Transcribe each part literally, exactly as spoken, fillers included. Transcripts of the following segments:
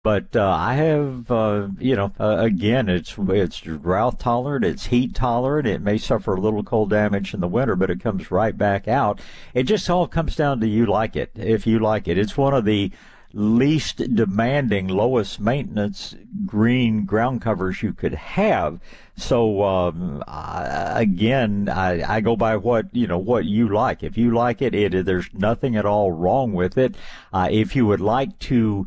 But uh, I have, uh, you know, uh, again, it's it's drought tolerant, it's heat tolerant. It may suffer a little cold damage in the winter, but it comes right back out. It just all comes down to you like it. If you like it, it's one of the least demanding, lowest maintenance green ground covers you could have. So um, I, again, I, I go by what you know what you like. If you like it, it there's nothing at all wrong with it. Uh, if you would like to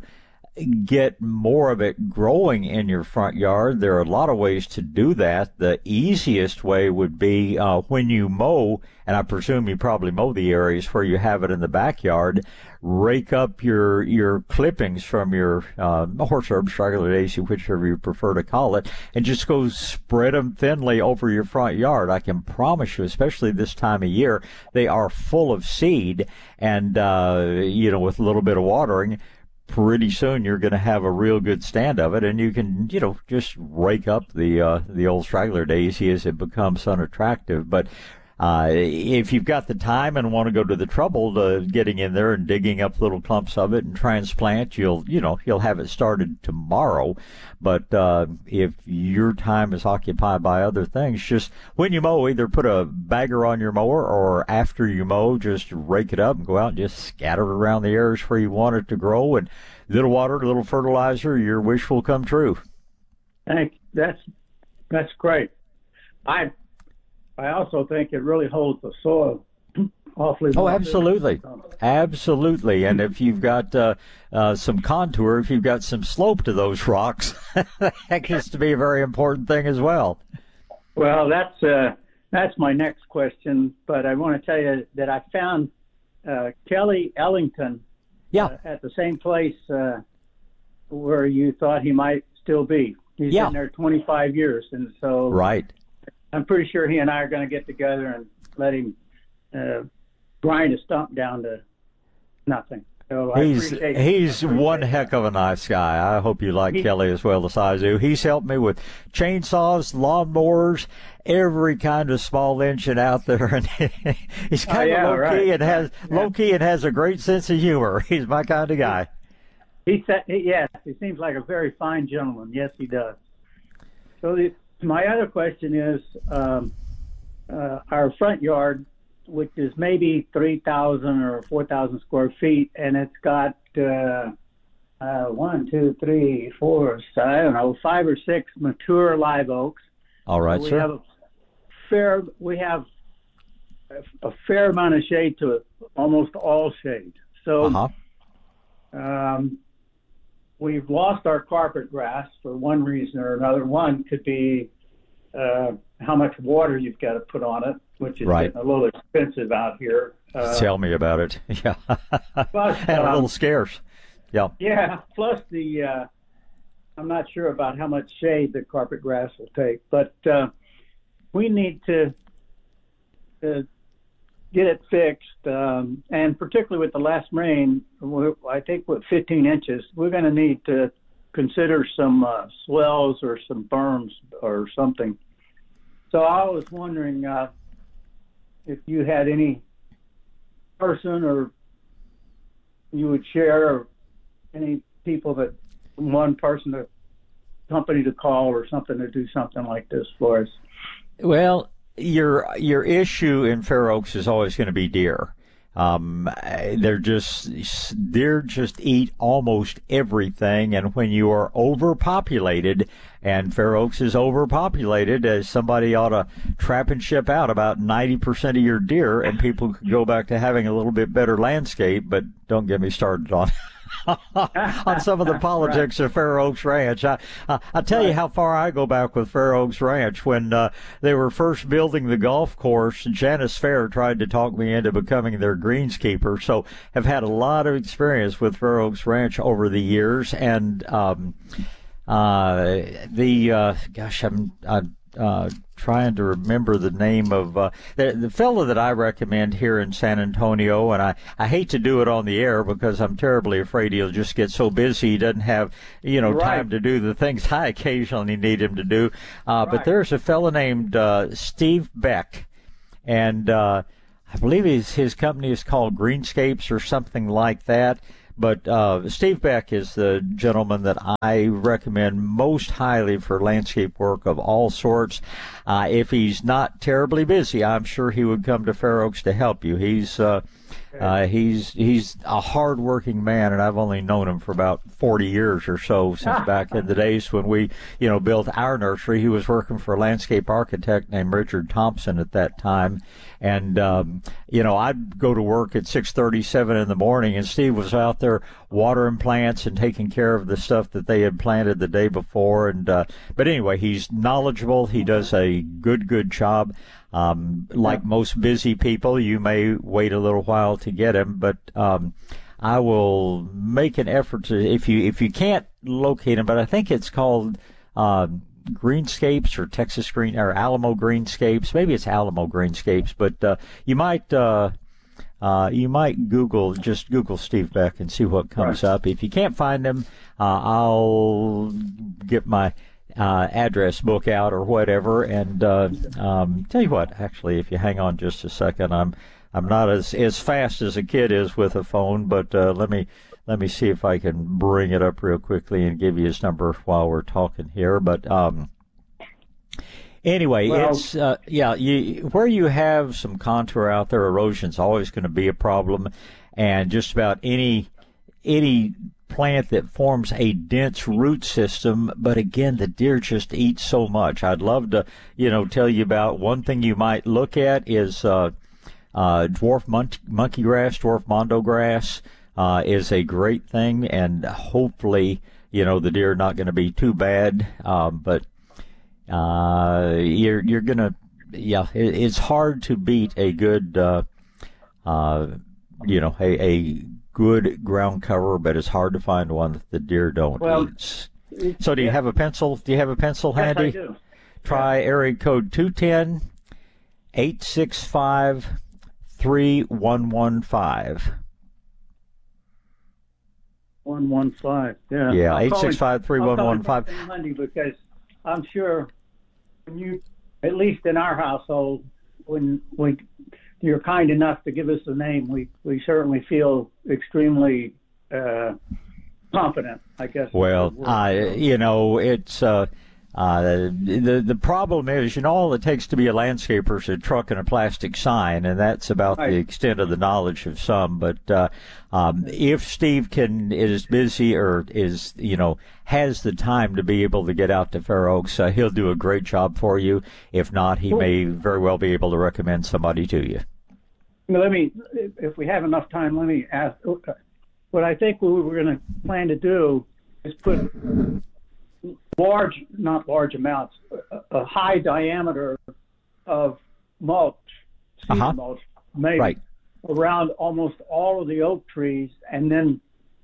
get more of it growing in your front yard, there are a lot of ways to do that. The easiest way would be uh, when you mow, and I presume you probably mow the areas where you have it in the backyard, rake up your your clippings from your uh, horseherb, straggler daisy, whichever you prefer to call it, and just go spread them thinly over your front yard. I can promise you, especially this time of year, they are full of seed, and uh, you know, with a little bit of watering, pretty soon you're going to have a real good stand of it, and you can, you know, just rake up the uh, the old straggler daisy as it becomes unattractive. But uh, if you've got the time and want to go to the trouble of getting in there and digging up little clumps of it and transplant, you'll, you know, you'll have it started tomorrow. But uh, if your time is occupied by other things, just when you mow, either put a bagger on your mower, or after you mow, just rake it up and go out and just scatter it around the areas where you want it to grow. And little water, little fertilizer, your wish will come true. Thank. That's that's great. I I also think it really holds the soil awfully well. Oh, absolutely. Absolutely. And if you've got uh, uh, some contour, if you've got some slope to those rocks, that gets to be a very important thing as well. Well, that's uh, that's my next question, but I want to tell you that I found uh, Kelly Ellington yeah. uh, at the same place uh, where you thought he might still be. He's yeah. been there twenty-five years, and so right. I'm pretty sure he and I are going to get together and let him uh, grind a stump down to nothing. So I he's appreciate he's I appreciate one that. heck of a nice guy. I hope you like He, Kelly as well as I do. He's helped me with chainsaws, lawnmowers, every kind of small engine out there, and he's kind oh, yeah, of low right. key and has yeah. low key and has a great sense of humor. He's my kind of guy. He said, yes, he seems like a very fine gentleman. Yes, he does. So the, my other question is, um, uh, our front yard, which is maybe three thousand or four thousand square feet, and it's got uh, uh, one, two, three, four, I don't know, five or six mature live oaks. All right, we sir. Have a fair, we have a, a fair amount of shade to it, almost all shade. So uh-huh. um, we've lost our carpet grass for one reason or another. One could be uh, how much water you've got to put on it, which is right. getting a little expensive out here. Uh, Tell me about it. Yeah. plus, and a um, little scarce. Yeah. Yeah. Plus the, uh, I'm not sure about how much shade the carpet grass will take, but uh, we need to uh, get it fixed, um, and particularly with the last rain, I think with fifteen inches, we're going to need to consider some uh, swells or some berms or something. So I was wondering uh, if you had any person or you would share, or any people that one person, a company to call or something to do something like this for us. Well, your your issue in Fair Oaks is always going to be deer. Um, they're just deer just eat almost everything, and when you are overpopulated, and Fair Oaks is overpopulated, as somebody ought to trap and ship out about ninety percent of your deer, and people could go back to having a little bit better landscape. But don't get me started on on some of the politics right. of Fair Oaks Ranch. I, I, I'll tell right. you how far I go back with Fair Oaks Ranch. When uh, they were first building the golf course, Janice Fair tried to talk me into becoming their greenskeeper, so have had a lot of experience with Fair Oaks Ranch over the years. And um, uh, the, uh, gosh, I'm... I, Uh, trying to remember the name of uh, the, the fellow that I recommend here in San Antonio, and I, I hate to do it on the air because I'm terribly afraid he'll just get so busy he doesn't have, you know, right. time to do the things I occasionally need him to do. Uh, right. But there's a fellow named uh, Steve Beck, and uh, I believe his, his company is called Greenscapes or something like that. But uh, Steve Beck is the gentleman that I recommend most highly for landscape work of all sorts. Uh, if he's not terribly busy, I'm sure he would come to Fair Oaks to help you. He's uh, uh, he's he's a hard-working man, and I've only known him for about forty years or so, since back in the days when we, you know, built our nursery. He was working for a landscape architect named Richard Thompson at that time. And, um, you know, I'd go to work at six thirty-seven in the morning, and Steve was out there watering plants and taking care of the stuff that they had planted the day before. And uh, but anyway, he's knowledgeable. He does a good, good job. Um, like most busy people, you may wait a little while to get him, but um, I will make an effort to, if you if you can't locate him, but I think it's called uh, Greenscapes or Texas Green or Alamo Greenscapes. Maybe it's Alamo Greenscapes, but uh, you might uh, uh, you might Google just Google Steve Beck and see what comes right up. If you can't find him, uh, I'll get my uh, address book out or whatever, and uh, um, tell you what. Actually, if you hang on just a second, I'm I'm not as as fast as a kid is with a phone, but uh, let me. Let me see if I can bring it up real quickly and give you his number while we're talking here. But um, anyway, well, it's uh, yeah, you, where you have some contour out there, erosion's always going to be a problem, and just about any any plant that forms a dense root system. But again, the deer just eat so much. I'd love to, you know, tell you about one thing you might look at is uh, uh, dwarf mon- monkey grass, dwarf mondo grass. Uh, is a great thing, and hopefully, you know, the deer are not going to be too bad. Um, but uh, you're you're gonna, yeah, it, it's hard to beat a good, uh, uh, you know, a, a good ground cover, but it's hard to find one that the deer don't well, eat. So, do you have a pencil? Do you have a pencil yes, handy? I do. Try yeah. area code two one zero, eight six five, three one one five. One one five. Yeah. Yeah. Eight six five three one one five. Monday, because I'm sure when you, at least in our household, when when you're kind enough to give us a name, we we certainly feel extremely uh, confident, I guess. Well, uh, you know, it's uh, uh, the the problem is, you know, all it takes to be a landscaper is a truck and a plastic sign, and that's about right. the extent of the knowledge of some. But uh, um, if Steve can is busy or is, you know, has the time to be able to get out to Fair Oaks, uh, he'll do a great job for you. If not, he cool. may very well be able to recommend somebody to you. Let me, if we have enough time, let me ask. What I think we were going to plan to do is put large, not large amounts, a, a high diameter of mulch, cedar uh-huh. mulch, made right. around almost all of the oak trees, and then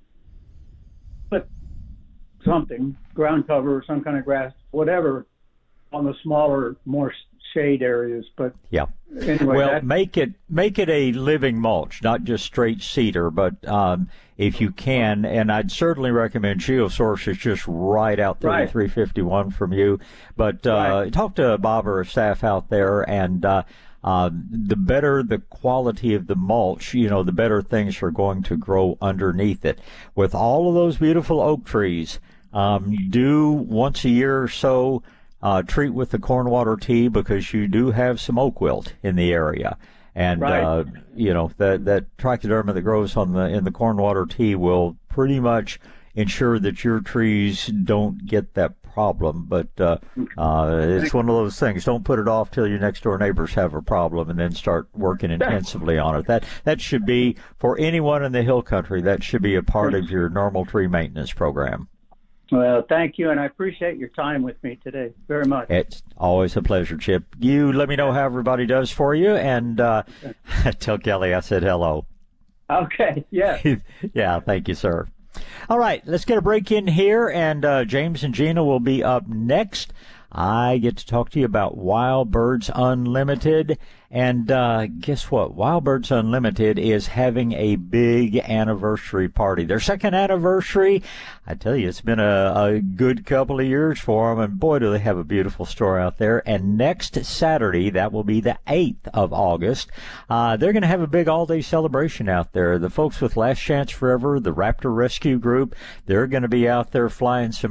put something, ground cover or some kind of grass, whatever, on the smaller, more shade areas. But yeah. Anyway, well, that, make it make it a living mulch, not just straight cedar. But um, if you can, and I'd certainly recommend GeoSource is just right out thirty-three fifty-one right. from you. But uh, right. talk to Bob or staff out there, and uh, uh, the better the quality of the mulch, you know, the better things are going to grow underneath it. With all of those beautiful oak trees, um, do once a year or so. Uh, treat with the corn water tea, because you do have some oak wilt in the area, and right. uh, you know that that trichoderma that grows on the in the corn water tea will pretty much ensure that your trees don't get that problem. But uh, uh, it's one of those things. Don't put it off till your next door neighbors have a problem, and then start working intensively on it. That that should be, for anyone in the hill country, that should be a part of your normal tree maintenance program. Well, thank you, and I appreciate your time with me today very much. It's always a pleasure, Chip. You let me know how everybody does for you, and uh, tell Kelly I said hello. Okay, yeah. Yeah, thank you, sir. All right, let's get a break in here, and uh, James and Gina will be up next. I get to talk to you about Wild Birds Unlimited. And uh, guess what? Wild Birds Unlimited is having a big anniversary party. Their second anniversary. I tell you, it's been a, a good couple of years for them. And boy, do they have a beautiful store out there. And next Saturday, that will be the eighth of August, uh, they're going to have a big all-day celebration out there. The folks with Last Chance Forever, the Raptor Rescue Group, they're going to be out there flying some